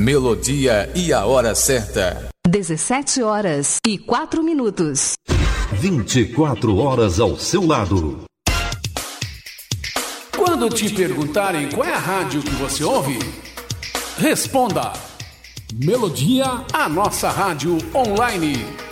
Melodia e a hora certa. 17h04. 24 horas ao seu lado. Quando te perguntarem qual é a rádio que você ouve, responda: Melodia, a nossa rádio online.